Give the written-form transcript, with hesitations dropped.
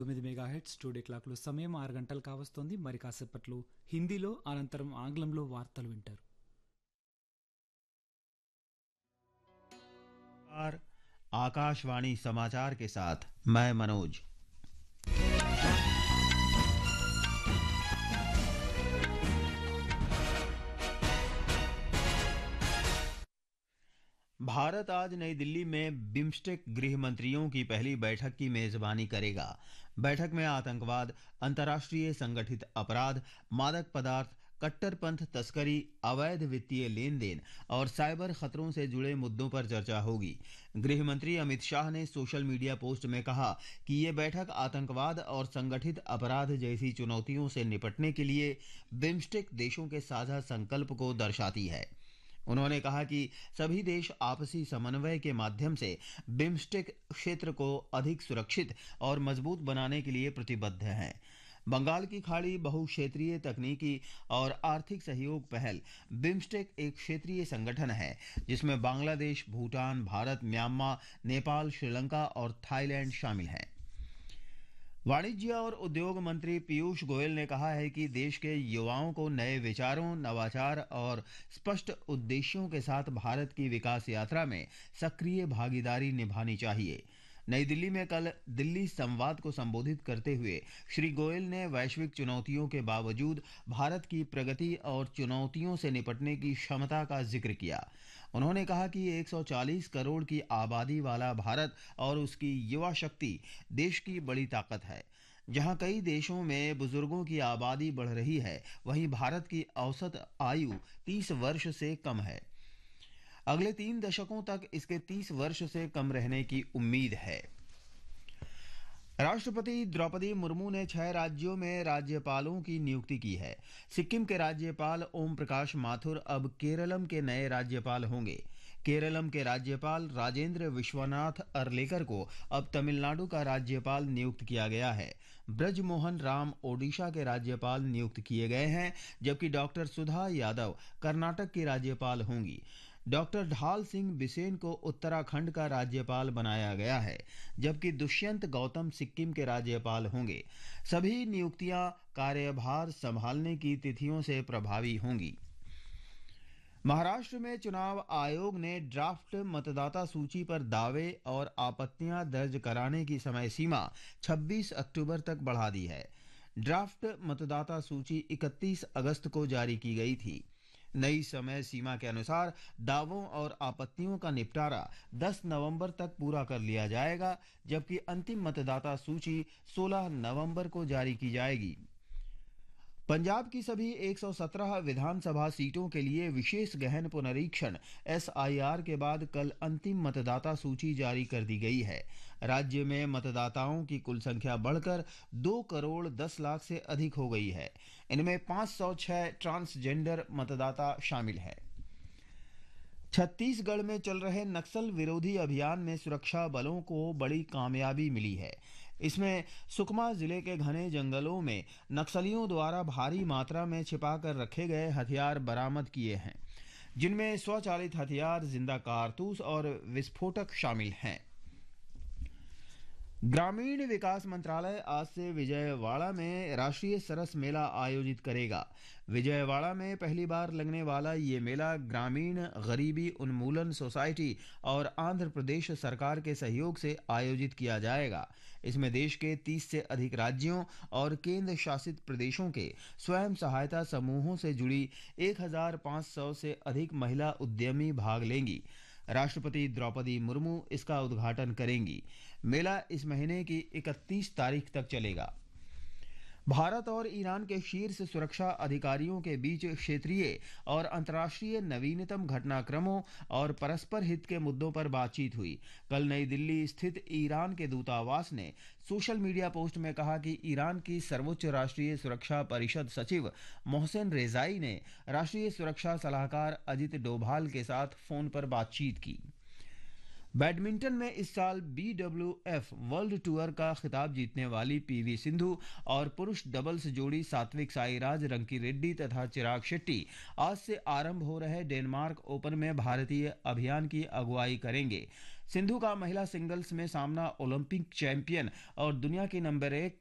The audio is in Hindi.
మెగాహెర్ట్జ్ స్టూడియో క్లాక్లో సమయం 6 గంటలు కావస్తోంది. మరి కాసేపట్లో హిందీలో అనంతరం ఆంగ్లంలో వార్తలు వింటారు. नमस्कार। आकाशवाणी समाचार के साथ मैं मनोज। भारत आज नई दिल्ली में बिम्स्टेक गृह मंत्रियों की पहली बैठक की मेजबानी करेगा। बैठक में आतंकवाद, अंतर्राष्ट्रीय संगठित अपराध, मादक पदार्थ, कट्टरपंथ तस्करी, अवैध वित्तीय लेन देन और साइबर खतरों से जुड़े मुद्दों पर चर्चा होगी। गृह मंत्री अमित शाह ने सोशल मीडिया पोस्ट में कहा कि ये बैठक आतंकवाद और संगठित अपराध जैसी चुनौतियों से निपटने के लिए बिम्स्टेक देशों के साझा संकल्प को दर्शाती है। उन्होंने कहा कि सभी देश आपसी समन्वय के माध्यम से बिम्स्टेक क्षेत्र को अधिक सुरक्षित और मजबूत बनाने के लिए प्रतिबद्ध हैं। बंगाल की खाड़ी बहुक्षेत्रीय तकनीकी और आर्थिक सहयोग पहल बिम्स्टेक एक क्षेत्रीय संगठन है जिसमें बांग्लादेश, भूटान, भारत, म्यांमार, नेपाल, श्रीलंका और थाईलैंड शामिल हैं। वाणिज्य और उद्योग मंत्री पीयूष गोयल ने कहा है कि देश के युवाओं को नए विचारों, नवाचार और स्पष्ट उद्देश्यों के साथ भारत की विकास यात्रा में सक्रिय भागीदारी निभानी चाहिए। नई दिल्ली में कल दिल्ली संवाद को संबोधित करते हुए श्री गोयल ने वैश्विक चुनौतियों के बावजूद भारत की प्रगति और चुनौतियों से निपटने की क्षमता का जिक्र किया। उन्होंने कहा कि 140 करोड़ की आबादी वाला भारत और उसकी युवा शक्ति देश की बड़ी ताकत है। जहां कई देशों में बुजुर्गों की आबादी बढ़ रही है, वहीं भारत की औसत आयु 30 वर्ष से कम है। अगले 3 दशकों तक इसके 30 वर्ष से कम रहने की उम्मीद है। राष्ट्रपति द्रौपदी मुर्मू ने 6 राज्यों में राज्यपालों की नियुक्ति की है। सिक्किम के राज्यपाल ओम प्रकाश माथुर अब केरलम के नए राज्यपाल होंगे। केरलम के राज्यपाल राजेंद्र विश्वनाथ अर्लेकर को अब तमिलनाडु का राज्यपाल नियुक्त किया गया है। ब्रजमोहन राम ओडिशा के राज्यपाल नियुक्त किए गए हैं, जबकि डॉक्टर सुधा यादव कर्नाटक की राज्यपाल होंगी। डॉक्टर ढाल सिंह बिसेन को उत्तराखंड का राज्यपाल बनाया गया है, जबकि दुष्यंत गौतम सिक्किम के राज्यपाल होंगे। सभी नियुक्तियां कार्यभार संभालने की तिथियों से प्रभावी होंगी। महाराष्ट्र में चुनाव आयोग ने ड्राफ्ट मतदाता सूची पर दावे और आपत्तियां दर्ज कराने की समय सीमा 26 अक्टूबर तक बढ़ा दी है। ड्राफ्ट मतदाता सूची 31 अगस्त को जारी की गई थी। नई समय सीमा के अनुसार दावों और आपत्तियों का निपटारा 10 नवंबर तक पूरा कर लिया जाएगा, जबकि अंतिम मतदाता सूची 16 नवंबर को जारी की जाएगी। पंजाब की सभी 117 विधानसभा सीटों के लिए विशेष गहन पुनरीक्षण SIR के बाद कल अंतिम मतदाता सूची जारी कर दी गई है। राज्य में मतदाताओं की कुल संख्या बढ़कर 2 करोड़ 10 लाख से अधिक हो गई है। इनमें 506 ट्रांसजेंडर मतदाता शामिल हैं। छत्तीसगढ़ में चल रहे नक्सल विरोधी अभियान में सुरक्षा बलों को बड़ी कामयाबी मिली है। इसमें सुकमा जिले के घने जंगलों में नक्सलियों द्वारा भारी मात्रा में छिपाकर रखे गए हथियार बरामद किए हैं, जिनमें स्वचालित हथियार, जिंदा कारतूस और विस्फोटक शामिल हैं। ग्रामीण विकास मंत्रालय आज से विजयवाड़ा में राष्ट्रीय सरस मेला आयोजित करेगा। विजयवाड़ा में पहली बार लगने वाला ये मेला ग्रामीण गरीबी उन्मूलन सोसाइटी और आंध्र प्रदेश सरकार के सहयोग से आयोजित किया जाएगा। इसमें देश के 30 से अधिक राज्यों और केंद्र शासित प्रदेशों के स्वयं सहायता समूहों से जुड़ी 1500 से अधिक महिला उद्यमी भाग लेंगी। राष्ट्रपति द्रौपदी मुर्मू इसका उद्घाटन करेंगी। मेला इस महीने की 31 तारीख तक चलेगा। भारत और ईरान के शीर्ष सुरक्षा अधिकारियों के बीच क्षेत्रीय और अंतर्राष्ट्रीय नवीनतम घटनाक्रमों और परस्पर हित के मुद्दों पर बातचीत हुई। कल नई दिल्ली स्थित ईरान के दूतावास ने सोशल मीडिया पोस्ट में कहा कि ईरान की सर्वोच्च राष्ट्रीय सुरक्षा परिषद सचिव मोहसेन रेजाई ने राष्ट्रीय सुरक्षा सलाहकार अजित डोभाल के साथ फोन पर बातचीत की। बैडमिंटन में इस साल BWF वर्ल्ड टूर का खिताब जीतने वाली PV सिंधु और पुरुष डबल्स जोड़ी सात्विक साईराज, रंकी रेड्डी तथा चिराग शेट्टी आज से आरंभ हो रहे डेनमार्क ओपन में भारतीय अभियान की अगुवाई करेंगे। सिंधु का महिला सिंगल्स में सामना ओलंपिक चैंपियन और दुनिया की नंबर 1